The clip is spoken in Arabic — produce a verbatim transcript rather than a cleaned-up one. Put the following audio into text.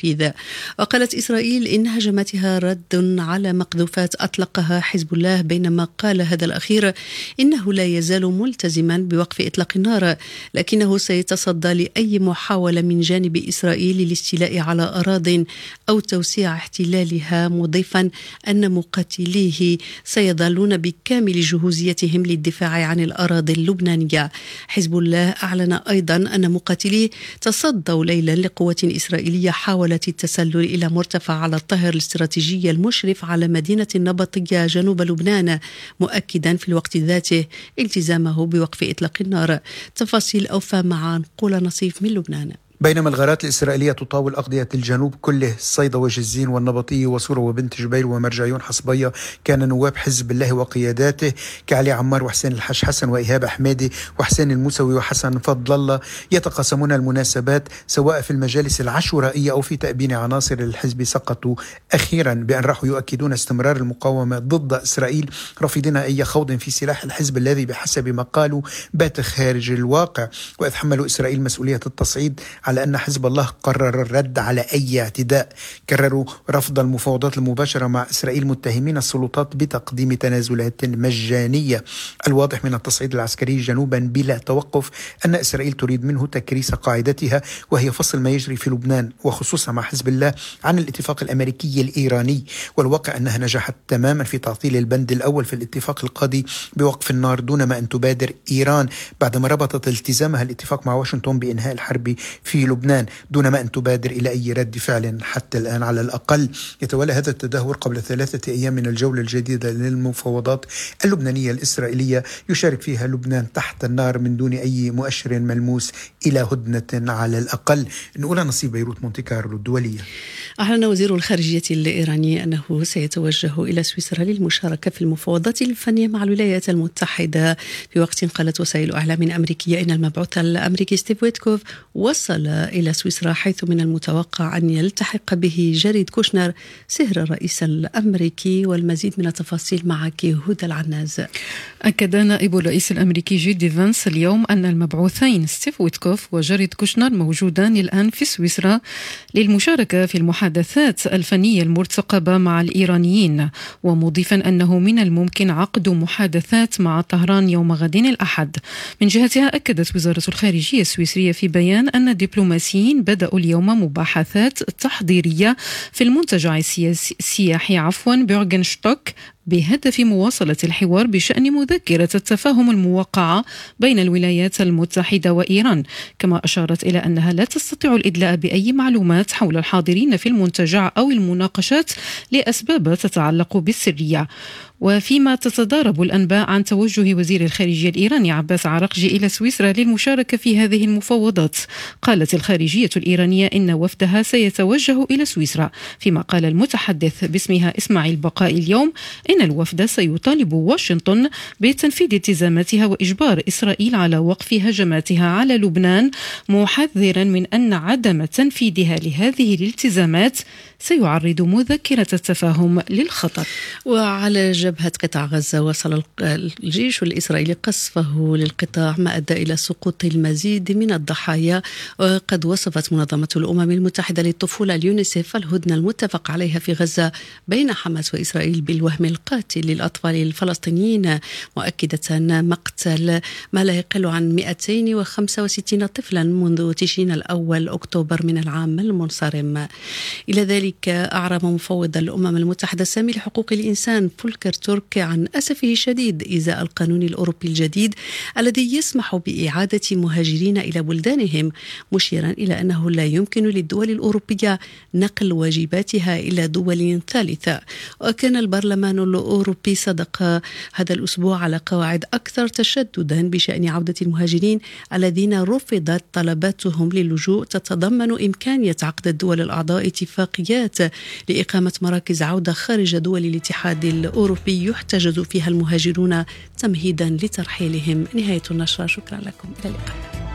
التنفيذ. وقالت إسرائيل إن هجماتها رد على مقذوفات أطلقها حزب الله، بينما قال هذا الأخير إنه لا يزال ملتزما بوقف إطلاق النار، لكنه سيتصدى لأي محاولة من جانب إسرائيل للاستيلاء على أراضٍ أو توسيع احتلالها، مضيفا أن مقاتليه سيظلون بكامل جهوزيتهم للدفاع عن الأراضي اللبنانية. حزب الله أعلن أيضا أن مقاتليه تصدوا ليلا لقوة إسرائيلية حاولت التسلل إلى مرتفع على الطهر الاستراتيجي المشرف على مدينة النبطية جنوب لبنان، مؤكدا في الوقت ذاته التزامه بوقف إطلاق النار. تفاصيل أوفى مع نقول نصيف من لبنان. بينما الغارات الإسرائيلية تطاول أقضية الجنوب كله، صيدا وجزين والنبطية وصورة وبنت جبيل ومرجعيون حصبية، كان نواب حزب الله وقياداته كعلي عمار وحسين الحش حسن وإيهاب أحمدي وحسين الموسوي وحسن فضل الله يتقاسمون المناسبات سواء في المجالس العشوائية أو في تأبين عناصر الحزب. سقطوا أخيرا بأن راحوا يؤكدون استمرار المقاومة ضد إسرائيل، رافضين أي خوض في سلاح الحزب الذي بحسب ما قالوا بات خارج الواقع. وإذ حملوا إسرائيل مسؤولية التصعيد على أن حزب الله قرر الرد على أي اعتداء، كرروا رفض المفاوضات المباشرة مع إسرائيل، متهمين السلطات بتقديم تنازلات مجانية. الواضح من التصعيد العسكري جنوبا بلا توقف أن إسرائيل تريد منه تكريس قاعدتها، وهي فصل ما يجري في لبنان وخصوصا مع حزب الله عن الاتفاق الأمريكي الإيراني. والواقع أنها نجحت تماما في تعطيل البند الأول في الاتفاق القاضي بوقف النار دون ما أن تبادر إيران، بعدما ربطت التزامها الاتفاق مع واشنطن بإنهاء الحرب في لبنان دون ما أن تبادر إلى أي رد فعل حتى الآن. على الأقل يتولى هذا التدهور قبل ثلاثة أيام من الجولة الجديدة للمفاوضات اللبنانية الإسرائيلية يشارك فيها لبنان تحت النار من دون أي مؤشر ملموس إلى هدنة على الأقل. نقول نصيب بيروت مونتي كارلو الدولية. أعلن وزير الخارجية الإيراني أنه سيتوجه إلى سويسرا للمشاركة في المفاوضات الفنية مع الولايات المتحدة، في وقت قالت وسائل أعلام أمريكية إن المبعوث الأمريكي ستيف ويتكوف وصل إلى سويسرا، حيث من المتوقع أن يلتحق به جاريد كوشنر سهر الرئيس الأمريكي. والمزيد من التفاصيل معك هدى العناز. أكد نائب الرئيس الأمريكي جي فانس اليوم أن المبعوثين ستيف ويتكوف وجاريد كوشنر موجودان الآن في سويسرا للمشاركة في المحادثات الفنية المرتقبة مع الإيرانيين، ومضيفا أنه من الممكن عقد محادثات مع طهران يوم غد الأحد. من جهتها أكدت وزارة الخارجية السويسرية في بيان أن الدبلوماسيين بدأوا اليوم مباحثات تحضيرية في المنتجع السياحي عفوا بيرغنشتوك بهدف مواصلة الحوار بشأن مذكرة التفاهم الموقعة بين الولايات المتحدة وإيران، كما أشارت إلى أنها لا تستطيع الإدلاء بأي معلومات حول الحاضرين في المنتجع أو المناقشات لأسباب تتعلق بالسرية. وفيما تتضارب الأنباء عن توجه وزير الخارجية الإيراني عباس عراقجي إلى سويسرا للمشاركة في هذه المفاوضات، قالت الخارجية الإيرانية إن وفدها سيتوجه إلى سويسرا، فيما قال المتحدث باسمها إسماعيل بقاء اليوم إن الوفد سيطالب واشنطن بتنفيذ التزاماتها وإجبار إسرائيل على وقف هجماتها على لبنان، محذرا من أن عدم تنفيذها لهذه الالتزامات سيعرض مذكرة التفاهم للخطر. وعلى جبهة قطاع غزة وصل الجيش الإسرائيلي قصفه للقطاع ما أدى إلى سقوط المزيد من الضحايا. وقد وصفت منظمة الأمم المتحدة للطفولة اليونيسيف الهدنة المتفق عليها في غزة بين حماس وإسرائيل بالوهم القاتل للأطفال الفلسطينيين، مؤكدة أن مقتل ما لا يقل عن مئتين وخمسة وستين طفلا منذ تشرين الأول أكتوبر من العام المنصرم. إلى ذلك أعرب مفوض الأمم المتحدة السامي لحقوق الإنسان فولكر تورك عن أسفه الشديد إزاء القانون الأوروبي الجديد الذي يسمح بإعادة مهاجرين إلى بلدانهم، مشيرا إلى أنه لا يمكن للدول الأوروبية نقل واجباتها إلى دول ثالثة. وكان البرلمان الأوروبي صدق هذا الأسبوع على قواعد أكثر تشددا بشأن عودة المهاجرين الذين رفضت طلباتهم للجوء، تتضمن إمكانية عقد الدول الأعضاء اتفاقيات لإقامة مراكز عودة خارج دول الاتحاد الأوروبي يحتجز فيها المهاجرون تمهيدا لترحيلهم. نهاية النشرة، شكرا لكم، إلى اللقاء.